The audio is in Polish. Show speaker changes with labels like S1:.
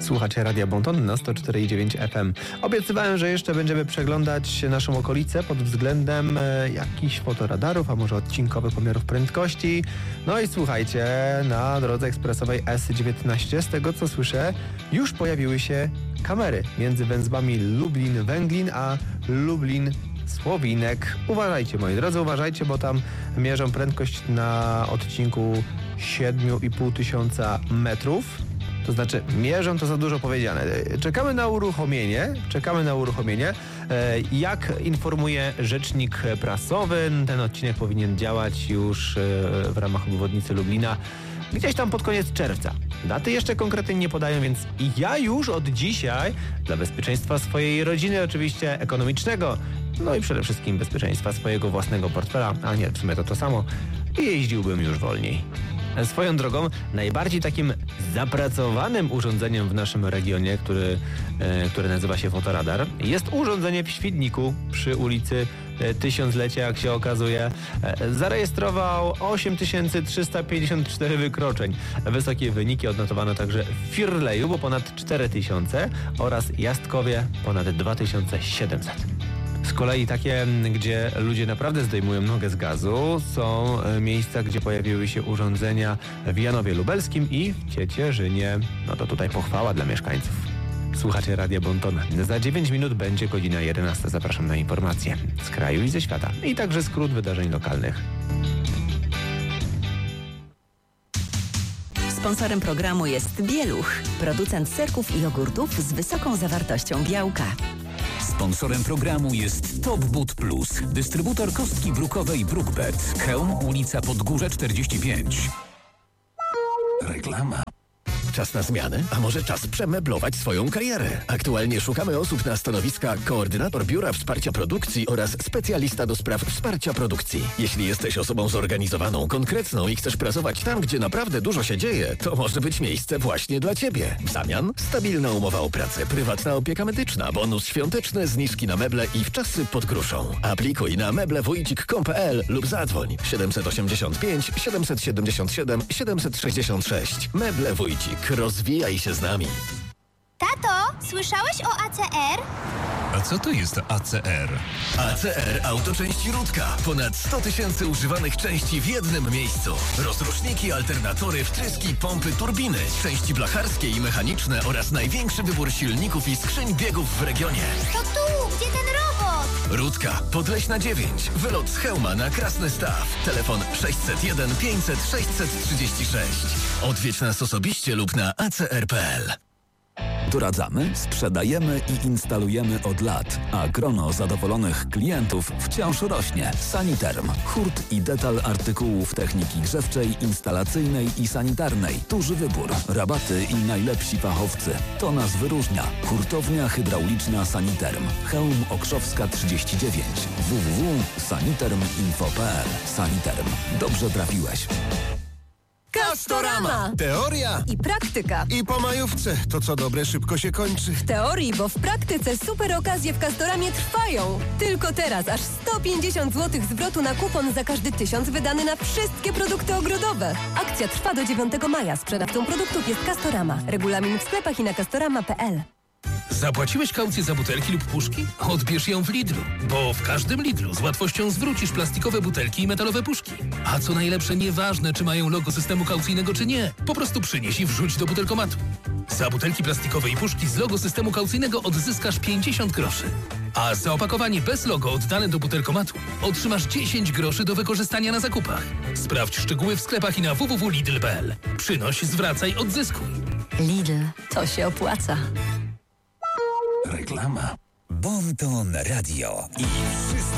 S1: Słuchacie Radia Bonton na 104,9 FM. Obiecywałem, że jeszcze będziemy przeglądać naszą okolicę pod względem jakichś fotoradarów, a może odcinkowych pomiarów prędkości. No i słuchajcie, na drodze ekspresowej S19, z tego co słyszę, już pojawiły się kamery między węzłami Lublin-Węglin a Lublin-Słowinek. Uważajcie, moi drodzy, uważajcie, bo tam mierzą prędkość na odcinku 7,5 tysiąca metrów. To znaczy, mierzą to za dużo powiedziane. Czekamy na uruchomienie. Jak informuje rzecznik prasowy, ten odcinek powinien działać już w ramach obwodnicy Lublina gdzieś tam pod koniec czerwca. Daty jeszcze konkretnie nie podają, więc ja już od dzisiaj dla bezpieczeństwa swojej rodziny, oczywiście ekonomicznego, no i przede wszystkim bezpieczeństwa swojego własnego portfela, a nie, w sumie to samo, jeździłbym już wolniej. Swoją drogą, najbardziej takim zapracowanym urządzeniem w naszym regionie, które nazywa się fotoradar, jest urządzenie w Świdniku przy ulicy Tysiąclecia, jak się okazuje. Zarejestrował 8354 wykroczeń. Wysokie wyniki odnotowano także w Firleju, bo ponad 4000 oraz Jastkowie ponad 2700. Z kolei takie, gdzie ludzie naprawdę zdejmują nogę z gazu, są miejsca, gdzie pojawiły się urządzenia w Janowie Lubelskim i w Ciecierzynie. No to tutaj pochwała dla mieszkańców. Słuchacie Radia Bonton. Za 9 minut będzie godzina 11. Zapraszam na informacje z kraju i ze świata. I także skrót wydarzeń lokalnych.
S2: Sponsorem programu jest Bieluch, producent serków i jogurtów z wysoką zawartością białka.
S3: Sponsorem programu jest Top But Plus, dystrybutor kostki brukowej Brookbet. Chełm, ulica Podgórze 45.
S4: Reklama. Czas na zmianę, a może czas przemeblować swoją karierę. Aktualnie szukamy osób na stanowiska koordynator biura wsparcia produkcji oraz specjalista do spraw wsparcia produkcji. Jeśli jesteś osobą zorganizowaną, konkretną i chcesz pracować tam, gdzie naprawdę dużo się dzieje, to może być miejsce właśnie dla Ciebie. W zamian stabilna umowa o pracę, prywatna opieka medyczna, bonus świąteczny, zniżki na meble i wczasy pod gruszą. Aplikuj na meblewojcik.pl lub zadzwoń 785 777 766. Meble Wójcik. Rozwijaj się z nami.
S5: Tato, słyszałeś o ACR?
S3: A co to jest ACR?
S4: ACR Autoczęści Rudka. Ponad 100 tysięcy używanych części w jednym miejscu. Rozruszniki, alternatory, wtryski, pompy, turbiny, części blacharskie i mechaniczne oraz największy wybór silników i skrzyń biegów w regionie.
S5: To tu, gdzie ten robot?
S4: Rudka, Podleśna 9. Wylot z Chełma na Krasny Staw. Telefon 601 500 636. Odwiedź nas osobiście lub na acr.pl.
S3: Doradzamy, sprzedajemy i instalujemy od lat, a grono zadowolonych klientów wciąż rośnie. Saniterm. Hurt i detal artykułów techniki grzewczej, instalacyjnej i sanitarnej. Duży wybór, rabaty i najlepsi fachowcy. To nas wyróżnia. Hurtownia hydrauliczna Saniterm. Chełm Okrzowska 39. www.saniterminfo.pl. Saniterm. Dobrze trafiłeś.
S6: Castorama!
S7: Teoria
S6: I praktyka.
S7: i po majówce. To co dobre szybko się kończy.
S6: W teorii, bo w praktyce super okazje w Castoramie trwają. Tylko teraz aż 150 zł zwrotu na kupon za każdy 1000 wydany na wszystkie produkty ogrodowe. Akcja trwa do 9 maja. Sprzedawcą produktów jest Castorama. Regulamin w sklepach i na castorama.pl.
S8: Zapłaciłeś kaucję za butelki lub puszki? Odbierz ją w Lidlu, bo w każdym Lidlu z łatwością zwrócisz plastikowe butelki i metalowe puszki. A co najlepsze, nieważne czy mają logo systemu kaucyjnego czy nie, po prostu przynieś i wrzuć do butelkomatu. Za butelki plastikowe i puszki z logo systemu kaucyjnego odzyskasz 50 groszy. A za opakowanie bez logo oddane do butelkomatu otrzymasz 10 groszy do wykorzystania na zakupach. Sprawdź szczegóły w sklepach i na www.lidl.pl. Przynoś, zwracaj, odzyskuj.
S2: Lidl, to się opłaca.
S4: Reklama.
S3: Bonton Radio. I wszyscy